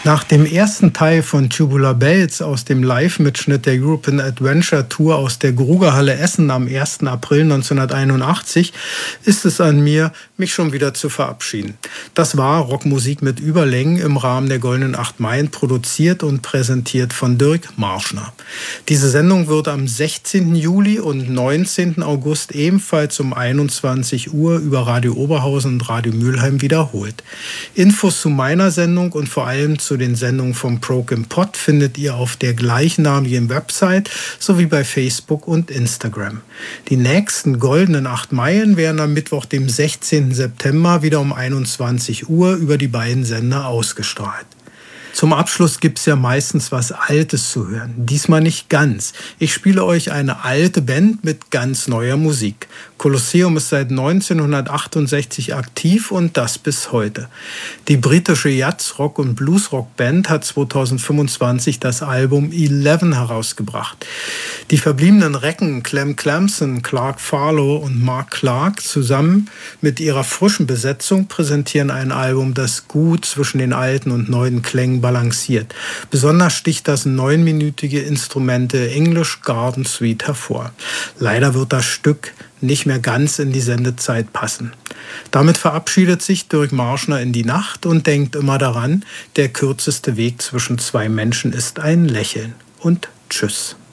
Nach dem ersten Teil von Tubular Bells aus dem Live-Mitschnitt der European Adventure Tour aus der Grugerhalle Essen am 1. April 1981 ist es an mir, mich schon wieder zu verabschieden. Das war Rockmusik mit Überlängen im Rahmen der Goldenen 8 Meilen, produziert und präsentiert von Dirk Marschner. Diese Sendung wird am 16. Juli und 19. August ebenfalls um 21 Uhr über Radio Oberhausen und Radio Mülheim wiederholt. Infos zu meiner Sendung und vor allem zu den Sendungen vom Broken Pot findet ihr auf der gleichnamigen Website sowie bei Facebook und Instagram. Die nächsten Goldenen 8 Meilen werden am Mittwoch, dem 16. September, wieder um 21 Uhr über die beiden Sender ausgestrahlt. Zum Abschluss gibt's ja meistens was Altes zu hören. Diesmal nicht ganz. Ich spiele euch eine alte Band mit ganz neuer Musik. Colosseum ist seit 1968 aktiv und das bis heute. Die britische Jazz-Rock- und Blues-Rock-Band hat 2025 das Album 11 herausgebracht. Die verbliebenen Recken Clem Clamson, Clark Farlow und Mark Clark zusammen mit ihrer frischen Besetzung präsentieren ein Album, das gut zwischen den alten und neuen Klängen balanciert. Besonders sticht das 9-minütige Instrumente English Garden Suite hervor. Leider wird das Stück nicht mehr ganz in die Sendezeit passen. Damit verabschiedet sich Dirk Marschner in die Nacht und denkt immer daran, der kürzeste Weg zwischen zwei Menschen ist ein Lächeln. Und tschüss.